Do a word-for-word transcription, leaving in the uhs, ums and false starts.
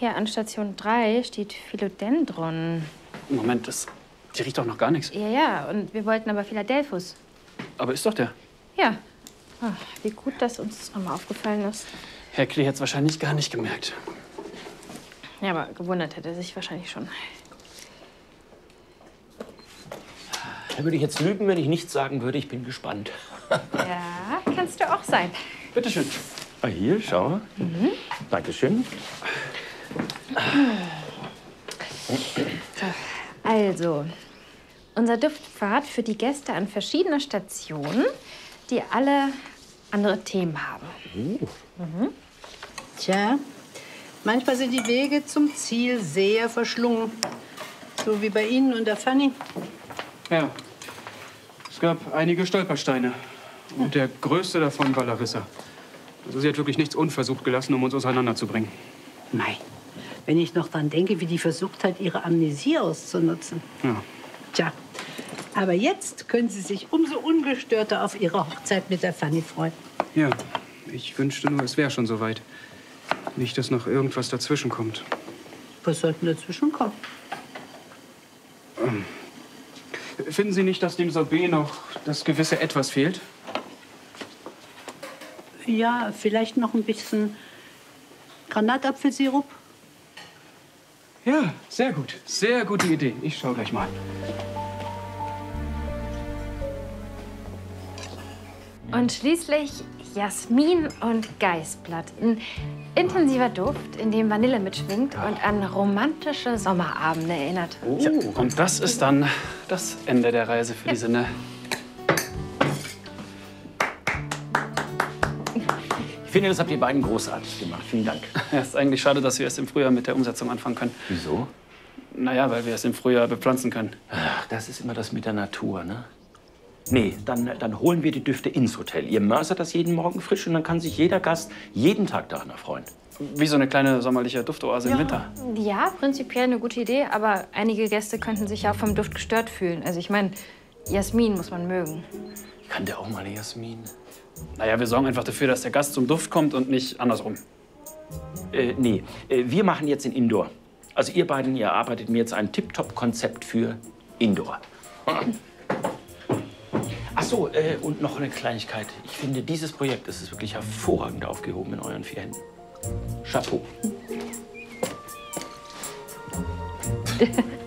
Hier an Station drei steht Philodendron. Moment, das, die riecht doch noch gar nichts. Ja, ja, und wir wollten aber Philadelphus. Aber ist doch der. Ja. Ach, wie gut, dass uns das nochmal aufgefallen ist. Herr Klee hätte es wahrscheinlich gar nicht gemerkt. Ja, aber gewundert hätte er sich wahrscheinlich schon. Da würde ich jetzt lügen, wenn ich nichts sagen würde. Ich bin gespannt. Ja, kannst du auch sein. Bitte schön. Ah, hier, schau. Mhm. Dankeschön. So, also, unser Duftpfad für die Gäste an verschiedene Stationen, die alle andere Themen haben. Oh. Mhm. Tja, manchmal sind die Wege zum Ziel sehr verschlungen. So wie bei Ihnen und der Fanny. Ja, es gab einige Stolpersteine. Und der größte davon war Larissa. Also sie hat wirklich nichts unversucht gelassen, um uns auseinanderzubringen. Nein. Wenn ich noch dran denke, wie die versucht hat, ihre Amnesie auszunutzen. Ja. Tja, aber jetzt können Sie sich umso ungestörter auf Ihre Hochzeit mit der Fanny freuen. Ja, ich wünschte nur, es wäre schon soweit. Nicht, dass noch irgendwas dazwischen kommt. Was sollte denn dazwischen kommen? Ähm, finden Sie nicht, dass dem Sorbet noch das gewisse Etwas fehlt? Ja, vielleicht noch ein bisschen Granatapfelsirup. Ja, sehr gut. Sehr gute Idee. Ich schau gleich mal. Und schließlich Jasmin und Geißblatt. Ein intensiver Duft, in dem Vanille mitschwingt und an romantische Sommerabende erinnert. Oh, ja, und das ist dann das Ende der Reise für die Sinne. Ich finde, das habt ihr beiden großartig gemacht. Vielen Dank. Ja, ist eigentlich schade, dass wir erst im Frühjahr mit der Umsetzung anfangen können. Wieso? Naja, weil wir es im Frühjahr bepflanzen können. Ach, das ist immer das mit der Natur, ne? Nee, dann, dann holen wir die Düfte ins Hotel. Ihr mörsert das jeden Morgen frisch und dann kann sich jeder Gast jeden Tag daran erfreuen. Wie so eine kleine sommerliche Duftoase ja. im Winter. Ja, prinzipiell eine gute Idee, aber einige Gäste könnten sich ja vom Duft gestört fühlen. Also ich meine, Jasmin muss man mögen. Ich kann dir auch mal eine Jasmin. Naja, wir sorgen einfach dafür, dass der Gast zum Duft kommt und nicht andersrum. Äh, nee, äh, wir machen jetzt in Indoor. Also ihr beiden, ihr arbeitet mir jetzt ein Tip-Top-Konzept für Indoor. Ach so, äh, und noch eine Kleinigkeit. Ich finde, dieses Projekt das ist wirklich hervorragend aufgehoben in euren vier Händen. Chapeau.